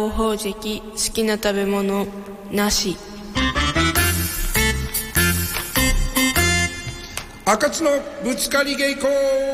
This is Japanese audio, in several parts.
大宝石、好きな食べ物なし。 赤津のぶつかり稽古。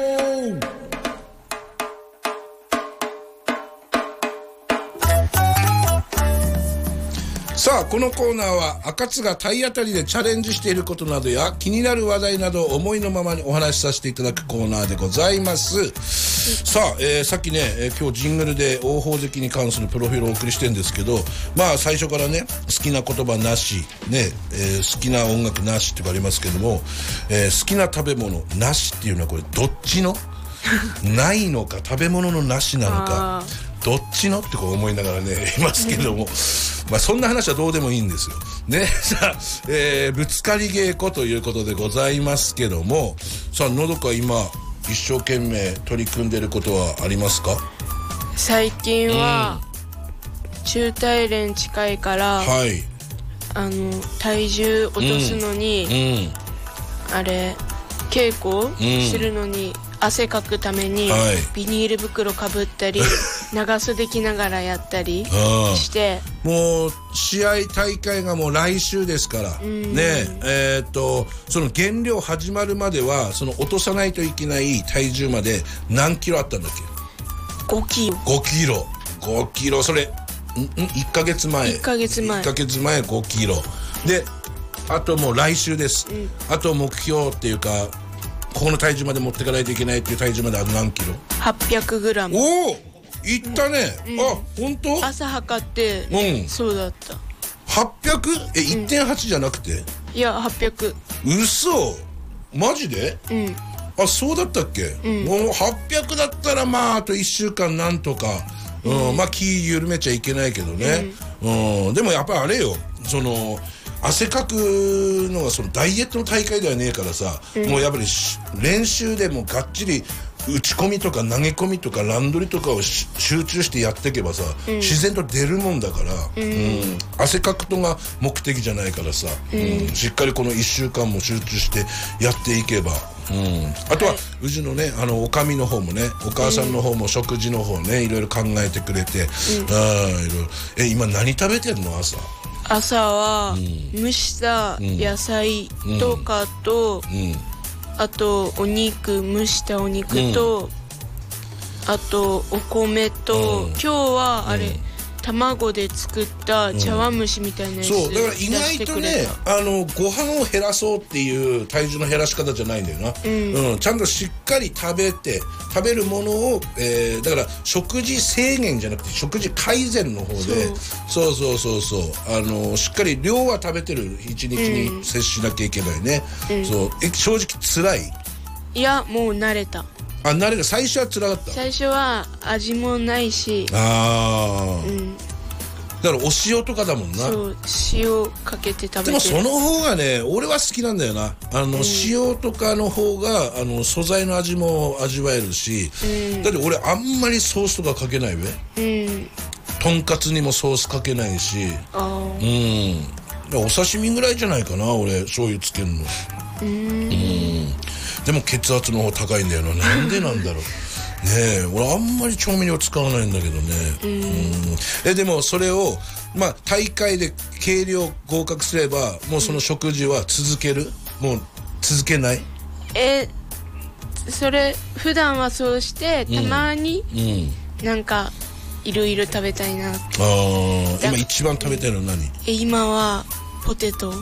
さあこのコーナーは赤津が体当たりでチャレンジしていることなどや気になる話題などを思いのままにお話しさせていただくコーナーでございます。さあ、さっきね、今日ジングルで大宝石に関するプロフィールをお送りしてるんですけど、まあ最初からね好きな言葉なし、ね好きな音楽なしってありますけども、好きな食べ物なしっていうのはこれどっちのないのか食べ物のなしなのかどっちのってこう思いながらねいますけどもまあそんな話はどうでもいいんですよね。さあ、ぶつかり稽古ということでございますけども、さあのどか今一生懸命取り組んでることはありますか？ 最近は、中大連近いから、 はい、 体重落とすのに、あれ稽古するのに、汗かくために、ビニール袋かぶったり長袖着ながらやったりしてもう試合大会がもう来週ですから、ねその減量始まるまではその落とさないといけない体重まで何キロあったんだっけ ？5キロ。 5キロそれ1ヶ月前 1ヶ月前 5キロで、あともう来週です、あと目標っていうかここの体重まで持っていかないといけないっていう体重まであと何キロ ？800グラム。 おおいったね、あ、本当？ 朝測って、そうだった。 800？ 1.8 じゃなくて？ いや800。 嘘マジで？あ、そうだったっけ？もう800だったらまああと1週間なんとか、まあ気緩めちゃいけないけどね、でもやっぱりあれよ、その汗かくのがそのダイエットの大会ではねえからさ、もうやっぱり練習でもうがっちり打ち込みとか投げ込みとかランドリとかを集中してやっていけばさ、自然と出るもんだから、汗かくのが目的じゃないからさ、しっかりこの1週間も集中してやっていけば、あとはうちのねおかみの方もね、お母さんの方も食事の方ねいろいろ考えてくれて、いろいろ今何食べてんの？ 朝は蒸した野菜とかと、あとお肉、蒸したお肉と、あとお米と、今日はあれ、卵で作った茶碗蒸しみたいなやつ、 そうだから意外とねご飯を減らそうっていう体重の減らし方じゃないんだよな、ちゃんとしっかり食べるものを、だから食事制限じゃなくて食事改善の方でそうしっかり量は食べてる、一日に摂しなきゃいけないね、そう正直辛い？ いやもう慣れた。 慣れた。最初は辛かった？ 最初は味もないし、だからお塩とかだもんな。 そう塩かけて食べてる。 でもその方がね俺は好きなんだよな。塩とかの方が素材の味も味わえるし、だって俺あんまりソースとかかけないべ、とんかつにもソースかけないし、お刺身ぐらいじゃないかな俺醤油つけるの。でも血圧の方高いんだよな。なんでなんだろうねえ、俺あんまり調味料使わないんだけどね。でもそれをまあ大会で計量合格すればもうその食事は続ける？もう続けない？ それ普段はそうしてたまになんかいろいろ食べたいなって。 今一番食べたいのは何？ 今はポテト。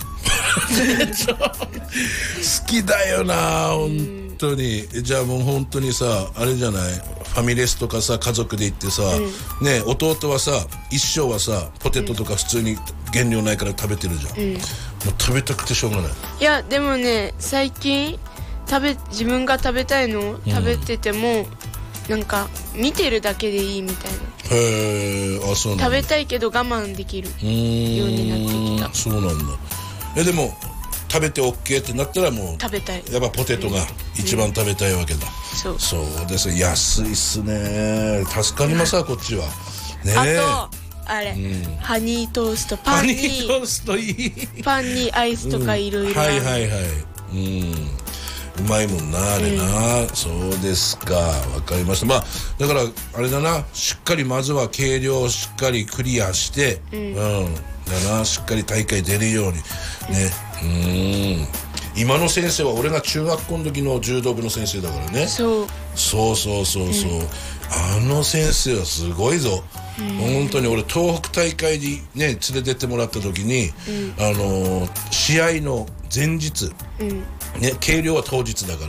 好きだよな本当に。じゃあもう本当にさあれじゃない、ファミレスとかさ家族で行ってさ、ね弟はさ一生はさポテトとか普通に減量ないから食べてるじゃん、もう食べたくてしょうがない。いやでもね最近自分が食べたいの食べてても、なんか見てるだけでいいみたいな。 へえ、あ、そうなんだ。 食べたいけど我慢できるようになってきた。 そうなんだ。でも食べて OK ってなったらもう食べたい。 やっぱポテトが一番食べたいわけだ。そうですね。安いっすね。助かりますわこっちはね。 あとあれ、ハニートースト、パンにハニートーストいいパンにアイスとかいろいろ。 はいはいはい。 うまいもんなあれな、そうですか、わかりました。まあだからあれだな、しっかりまずは計量をしっかりクリアして、だな、しっかり大会出るようにね。今の先生は俺が中学校の時の柔道部の先生だからね。そう、あの先生はすごいぞ。本当に俺東北大会にね連れてってもらった時に、試合の前日、ね、計量は当日だから、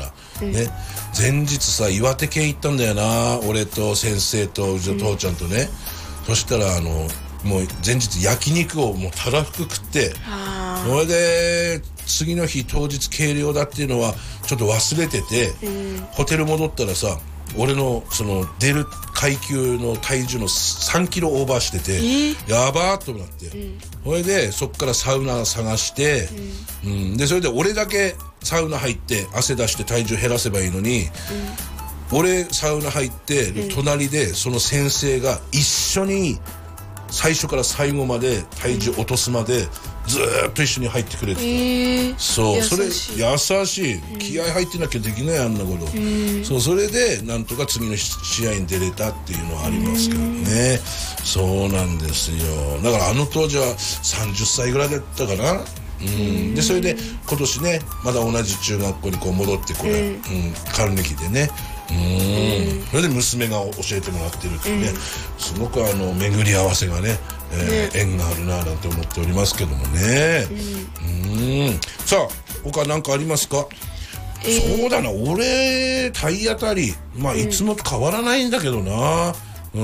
ね、前日さ岩手県行ったんだよな、俺と先生とうちの父ちゃんとね。そしたらもう前日焼肉をもうたらふく食って、それで次の日当日計量だっていうのはちょっと忘れてて、ホテル戻ったらさ、俺のその出る階級の体重の3キロオーバーしてて、やばーっとなって、それでそっからサウナ探して、でそれで俺だけサウナ入って汗出して体重減らせばいいのに、俺サウナ入って隣でその先生が一緒に最初から最後まで体重落とすまでずーっと一緒に入ってくれてた。そう、それ優しい、気合入ってなきゃできない、あんなこと。そう、それでなんとか次の試合に出れたっていうのはありますけどね。そうなんですよ。だからあの当時は30歳ぐらいだったかな。でそれで今年ねまだ同じ中学校にこう戻ってこれ、還暦でね。それで娘が教えてもらってるってね、すごく巡り合わせがね、縁があるななんて思っておりますけどもね。さあ他何かありますか？そうだな、俺体当たりまあいつもと変わらないんだけどな。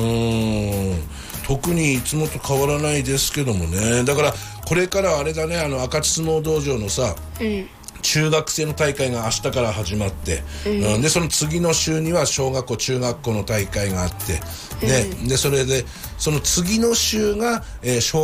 特にいつもと変わらないですけどもね。だからこれからあれだね、赤津相撲道場のさ、中学生の大会が明日から始まって、でその次の週には小学校中学校の大会があって、でそれでその次の週が、小